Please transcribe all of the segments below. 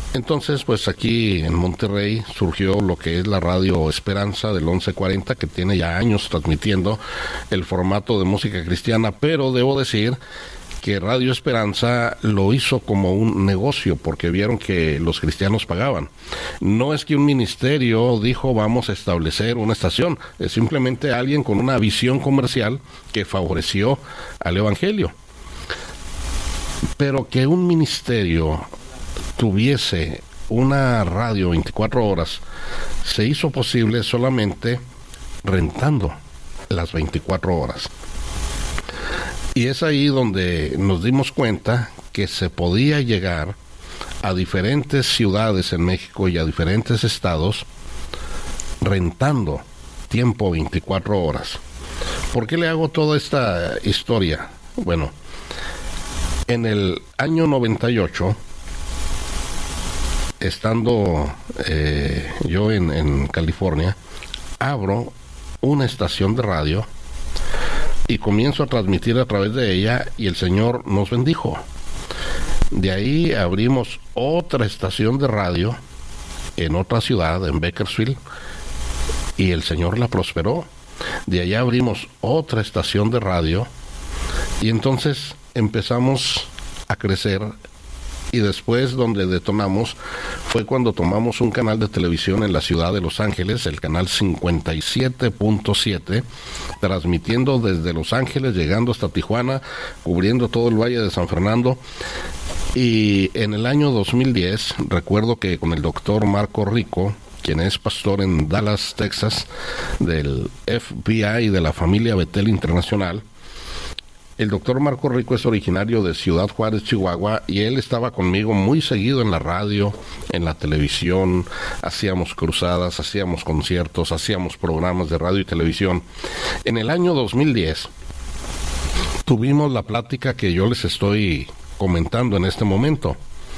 Entonces, pues aquí en Monterrey surgió lo que es la Radio Esperanza del 1140, que tiene ya años transmitiendo el formato de música cristiana, pero debo decir que Radio Esperanza lo hizo como un negocio, porque vieron que los cristianos pagaban. No es que un ministerio dijo vamos a establecer una estación, es simplemente alguien con una visión comercial que favoreció al evangelio. Pero que un ministerio tuviese una radio 24 horas se hizo posible solamente rentando las 24 horas. Y es ahí donde nos dimos cuenta que se podía llegar a diferentes ciudades en México y a diferentes estados rentando tiempo 24 horas. ¿Por qué le hago toda esta historia? Bueno, en el año 98, estando yo en California, abro una estación de radio y comienzo a transmitir a través de ella, y el Señor nos bendijo. De ahí abrimos otra estación de radio en otra ciudad, en Bakersfield, y el Señor la prosperó. De allá abrimos otra estación de radio, y entonces empezamos a crecer. Y después, donde detonamos fue cuando tomamos un canal de televisión en la ciudad de Los Ángeles, el canal 57.7, transmitiendo desde Los Ángeles, llegando hasta Tijuana, cubriendo todo el Valle de San Fernando. Y en el año 2010, recuerdo que con el doctor Marco Rico, quien es pastor en Dallas, Texas, del FBI y de la familia Betel Internacional. El doctor Marco Rico es originario de Ciudad Juárez, Chihuahua, y él estaba conmigo muy seguido en la radio, en la televisión. Hacíamos cruzadas, hacíamos conciertos, hacíamos programas de radio y televisión. En el año 2010 tuvimos la plática que yo les estoy comentando en este momento,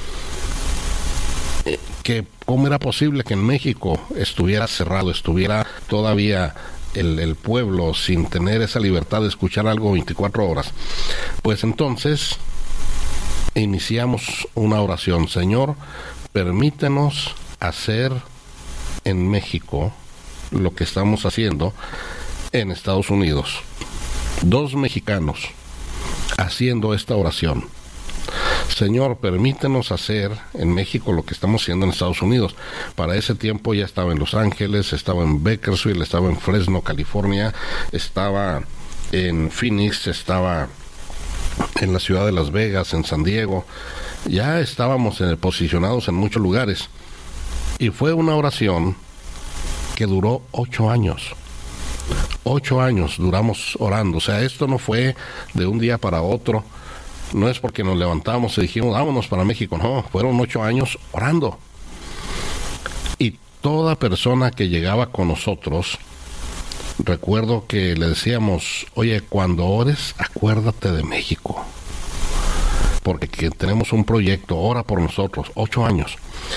que cómo era posible que en México estuviera cerrado, estuviera todavía el pueblo sin tener esa libertad de escuchar algo 24 horas. Pues entonces iniciamos una oración. Señor, permítenos hacer en México lo que estamos haciendo en Estados Unidos. 2 mexicanos haciendo esta oración. Señor, permítenos hacer en México lo que estamos haciendo en Estados Unidos. Para ese tiempo ya estaba en Los Ángeles, estaba en Bakersfield, estaba en Fresno, California, estaba en Phoenix, estaba en la ciudad de Las Vegas, en San Diego. Ya estábamos posicionados en muchos lugares. Y fue una oración que duró 8 años. 8 años duramos orando. O sea, esto no fue de un día para otro. No es porque nos levantamos y dijimos, vámonos para México. No, fueron 8 años orando. Y toda persona que llegaba con nosotros, recuerdo que le decíamos, oye, cuando ores, acuérdate de México. Porque que tenemos un proyecto, ora por nosotros. 8 años.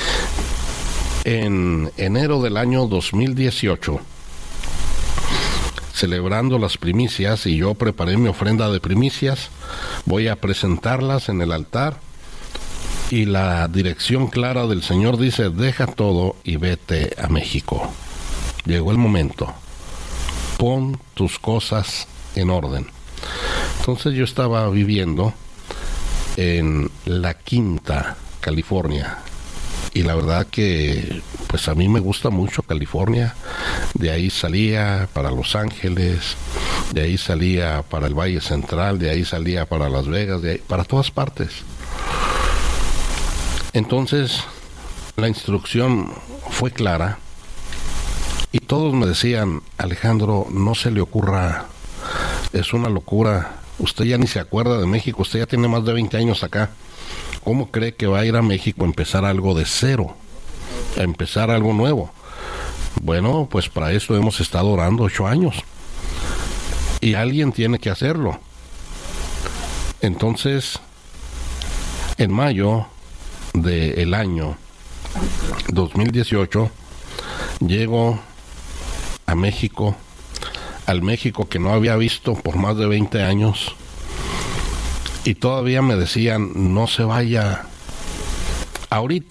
En enero del año 2018, celebrando las primicias, y yo preparé mi ofrenda de primicias, voy a presentarlas en el altar, y la dirección clara del Señor dice, deja todo y vete a México. Llegó el momento, pon tus cosas en orden. Entonces yo estaba viviendo en La Quinta, California, y la verdad que pues a mí me gusta mucho California. De ahí salía para Los Ángeles, de ahí salía para el Valle Central, de ahí salía para Las Vegas, de ahí, para todas partes. Entonces la instrucción fue clara y todos me decían, Alejandro, no se le ocurra, es una locura, usted ya ni se acuerda de México, usted ya tiene más de 20 años acá. ¿Cómo cree que va a ir a México a empezar algo de cero? A empezar algo nuevo. Bueno, pues para esto hemos estado orando 8 años. Y alguien tiene que hacerlo. Entonces, en mayo del año 2018, llego a México, al México que no había visto por más de 20 años. Y todavía me decían, no se vaya. Ahorita